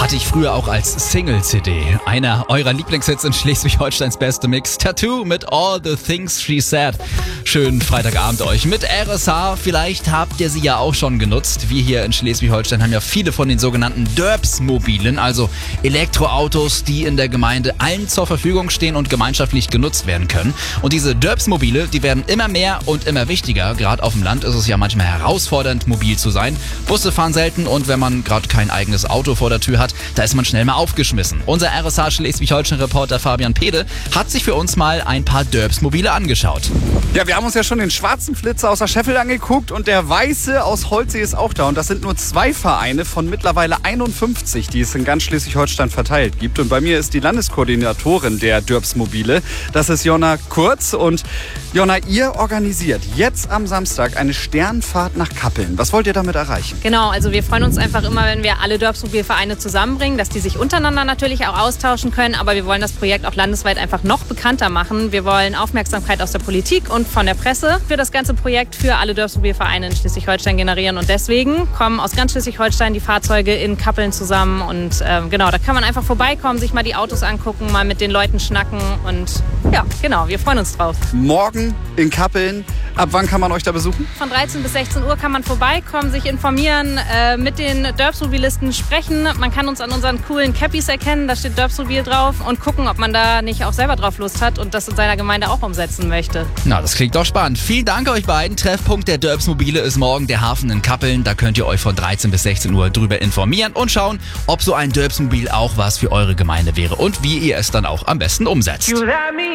Hatte ich früher auch als Single-CD. Einer eurer Lieblingshits in Schleswig-Holsteins beste Mix. Tattoo mit All the Things She Said. Schönen Freitagabend euch mit RSH. Vielleicht habt ihr sie ja auch schon genutzt. Wir hier in Schleswig-Holstein haben ja viele von den sogenannten Dörbs-Mobilen, also Elektroautos, die in der Gemeinde allen zur Verfügung stehen und gemeinschaftlich genutzt werden können. Und diese Dörbs-Mobile, die werden immer mehr und immer wichtiger. Gerade auf dem Land ist es ja manchmal herausfordernd, mobil zu sein. Busse fahren selten und wenn man gerade kein eigenes Auto vor der Tür hat, da ist man schnell mal aufgeschmissen. Unser RSH Schleswig-Holstein-Reporter Fabian Pede hat sich für uns mal ein paar Dörbs-Mobile angeschaut. Ja, wir haben uns ja schon den schwarzen Flitzer aus der Scheffel angeguckt und der weiße aus Holzsee ist auch da. Und das sind nur 2 Vereine von mittlerweile 51, die es in ganz Schleswig-Holstein verteilt gibt. Und bei mir ist die Landeskoordinatorin der Dörbs-Mobile. Das ist Jonna Kurz. Und Jonna, ihr organisiert jetzt am Samstag eine Sternfahrt nach Kappeln. Was wollt ihr damit erreichen? Genau, also wir freuen uns einfach immer, wenn wir alle Dörbs-Mobilvereine zusammenbringen, dass die sich untereinander natürlich auch austauschen können. Aber wir wollen das Projekt auch landesweit einfach noch bekannter machen. Wir wollen Aufmerksamkeit aus der Politik und von der Presse für das ganze Projekt für alle Dörbs-Mobilvereine in Schleswig-Holstein generieren. Und deswegen kommen aus ganz Schleswig-Holstein die Fahrzeuge in Kappeln zusammen. Und genau, da kann man einfach vorbeikommen, sich mal die Autos angucken, mal mit den Leuten schnacken. Und ja, genau, wir freuen uns drauf. Morgen in Kappeln. Ab wann kann man euch da besuchen? Von 13 bis 16 Uhr kann man vorbeikommen, sich informieren, mit den Dörbs-Mobilisten sprechen. Man kann uns an unseren coolen Cappies erkennen, da steht Dörbs-Mobil drauf und gucken, ob man da nicht auch selber drauf Lust hat und das in seiner Gemeinde auch umsetzen möchte. Na, das klingt doch spannend. Vielen Dank euch beiden. Treffpunkt der Dörbs-Mobile ist morgen der Hafen in Kappeln. Da könnt ihr euch von 13 bis 16 Uhr drüber informieren und schauen, ob so ein Dörbs-Mobil auch was für eure Gemeinde wäre und wie ihr es dann auch am besten umsetzt.